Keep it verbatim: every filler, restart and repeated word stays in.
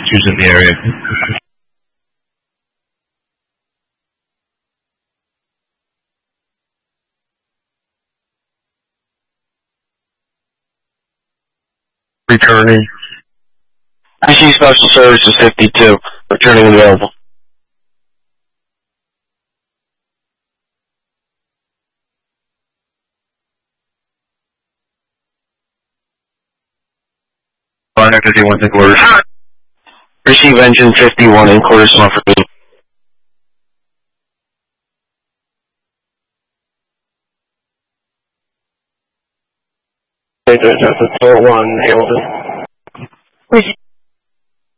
Choosing the area. Returning. I see Special Services fifty-two. Returning available. Line fifty-one, take orders. Receive engine fifty-one in quarters one for me. One, Hamilton.